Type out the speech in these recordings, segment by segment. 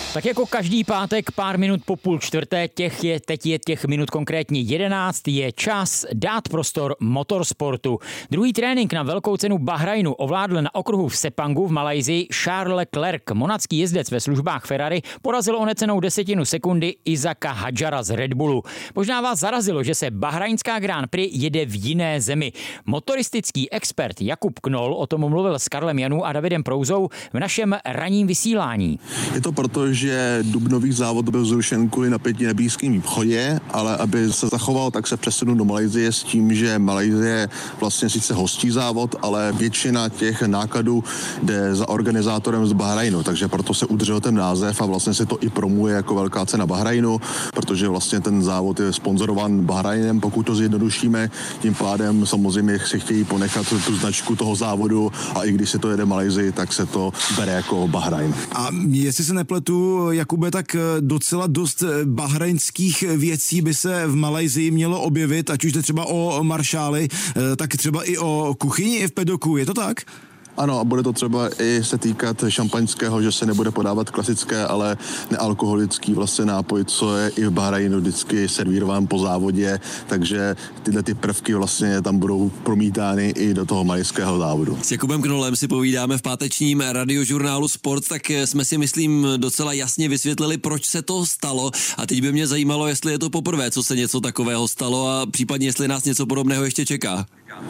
Tak jako každý pátek pár minut po 3:30, teď je těch minut konkrétně 11, je čas dát prostor motorsportu. Druhý trénink na velkou cenu Bahrajnu ovládl na okruhu v Sepangu v Malajsii Charles Leclerc. Monacký jezdec ve službách Ferrari porazil o necennou desetinu sekundy Isaaca Hadjara z Red Bullu. Možná vás zarazilo, že se bahrajnská Grand Prix jede v jiné zemi. Motoristický expert Jakub Knoll o tom mluvil s Karlem Janů a Davidem Prouzou v našem ranním vysílání. Je to proto, že dubnový závod byl zrušen kvůli napětí na Blízkém východě, ale aby se zachoval, tak se přesunul do Malajsie s tím, že Malajsie vlastně sice hostí závod, ale většina těch nákladů jde za organizátorem z Bahrajnu, takže proto se udržel ten název a vlastně se to i promuje jako velká cena Bahrajnu, protože vlastně ten závod je sponzorovan Bahrajnem, pokud to zjednodušíme, tím pádem samozřejmě si chtějí ponechat tu značku toho závodu a i když se to jede Malajsii, tak se to bere jako Bahrajn. A jestli se nepletu, Jakube, tak docela dost bahrajnských věcí by se v Malajsii mělo objevit, ať už jde třeba o maršály, tak třeba i o kuchyni v Pedoku, je to tak? Ano, a bude to třeba i se týkat šampaňského, že se nebude podávat klasické, ale nealkoholický vlastně nápoj, co je i v Bahrajnu vždycky servírován po závodě, takže tyhle ty prvky vlastně tam budou promítány i do toho malajského závodu. S Jakubem Knollem si povídáme v pátečním radiožurnálu Sport, tak jsme si, myslím, docela jasně vysvětlili, proč se to stalo, a teď by mě zajímalo, jestli je to poprvé, co se něco takového stalo a případně jestli nás něco podobného ještě čeká.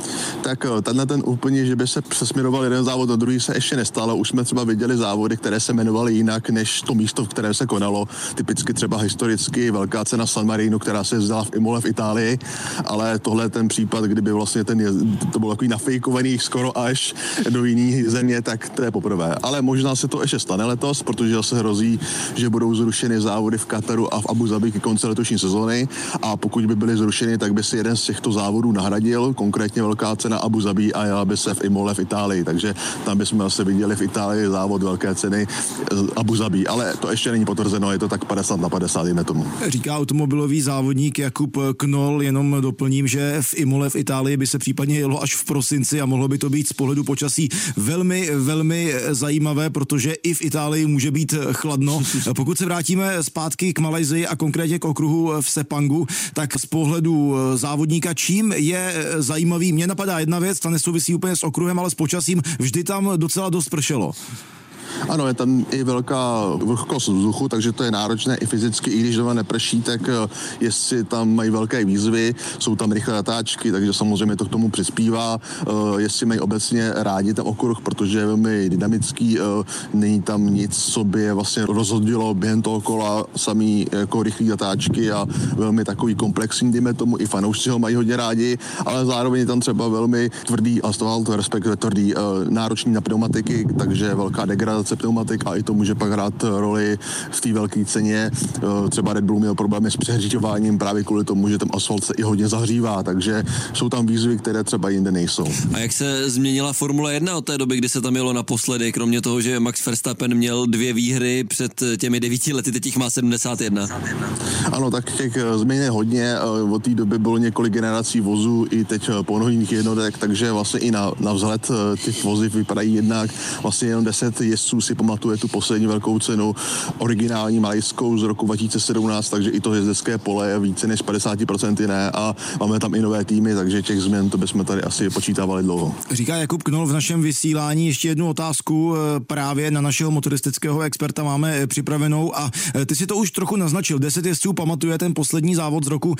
Tak tenhle ten úplně, že by se přesměroval jeden závod do druhý, se ještě nestalo. Už jsme třeba viděli závody, které se jmenovaly jinak než to místo, v kterém se konalo. Typicky třeba historicky velká cena San Marino, která se jezdila v Imole v Itálii, ale tohle je ten případ, kdyby vlastně to bylo takový nafejkovaný skoro až do jiné země, tak to je poprvé. Ale možná se to ještě stane letos, protože se hrozí, že budou zrušeny závody v Kataru a v Abu Zabi ke konci letošní sezóny, a pokud by byly zrušeny, tak by si jeden z těchto závodů nahradil, konkrétně velká cena Abu Zabi, a jela by se v Imole v Itálii, takže tam bychom asi viděli v Itálii závod velké ceny Abu Zabi, ale to ještě není potvrzeno, je to tak 50/50, dejme tomu. Říká automobilový závodník Jakub Knoll, jenom doplním, že v Imole v Itálii by se případně jelo až v prosinci a mohlo by to být z pohledu počasí velmi, velmi zajímavé, protože i v Itálii může být chladno. Pokud se vrátíme zpátky k Malajsii a konkrétně k okruhu v Sepangu, tak z pohledu závodníka čím je zajímavý? Mně napadá jedna věc, ta nesouvisí úplně s okruhem, ale s počasím, vždy tam docela dost pršelo. Ano, je tam i velká vlhkost vzduchu, takže to je náročné i fyzicky, i když doma neprší, tak jestli tam mají velké výzvy, jsou tam rychlé natáčky, takže samozřejmě to k tomu přispívá. Jestli mají obecně rádi ten okruh, protože je velmi dynamický, není tam nic, co by je vlastně rozhodilo během toho kola, samý jako rychlé natáčky a velmi takový komplexní, dejme tomu, i fanoušci ho mají hodně rádi, ale zároveň je tam třeba velmi tvrdý asfalt, respektive tvrdý, náročný na pneumatiky, takže velká degradace pneumatik a i to může pak hrát roli v té velké ceně. Třeba Red Bull měl problémy s přehříváním právě kvůli tomu, že ten asfalt se i hodně zahřívá, takže jsou tam výzvy, které třeba jinde nejsou. A jak se změnila Formule 1 od té doby, kdy se tam jelo naposledy, kromě toho, že Max Verstappen měl 2 výhry před těmi 9 lety, teď jich má 71? Ano, tak těch změn je hodně. Od té doby bylo několik generací vozů, i teď ponohých jednotek, takže vlastně i na vzhled těch vozy vypadají jinak. Vlastně jenom 10 jezdců si pamatuje tu poslední velkou cenu, originální malajskou z roku 2017, takže i to jezdecké pole je více než 50% jiné a máme tam i nové týmy, takže těch změn to bychom tady asi počítávali dlouho. Říká Jakub Knoll v našem vysílání. Ještě jednu otázku právě na našeho motoristického experta máme připravenou a ty si to už trochu naznačil. 10 jezdců pamatuje ten poslední závod z roku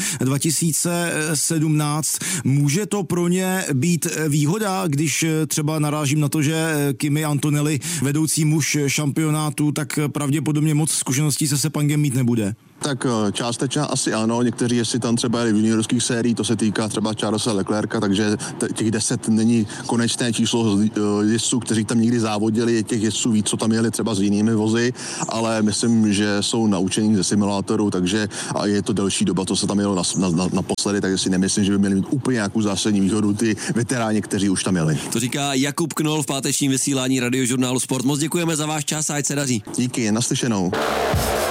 2017. Může to pro ně být výhoda, když třeba narážím na to, že Kimi Antonelli, vedoucí muž šampionátu, tak pravděpodobně moc zkušeností se Sepangem mít nebude? Tak částečně asi ano, někteří jestli tam třeba jeli v juniorských sériích, to se týká třeba Charlesa Leclerca, takže těch 10 není konečné číslo jezdců, kteří tam někdy závodili, je těch jezdců víc, co tam jeli třeba s jinými vozy, ale myslím, že jsou naučení ze simulátorů, takže a je to delší doba, co se tam jelo naposledy, takže si nemyslím, že by měli mít úplně nějakou zásadní výhodu ty veteráni, kteří už tam jeli. To říká Jakub Knoll v pátečním vysílání radiožurnálu Sport. Moc děkujeme za váš čas a ať se daří. Díky, naslyšenou.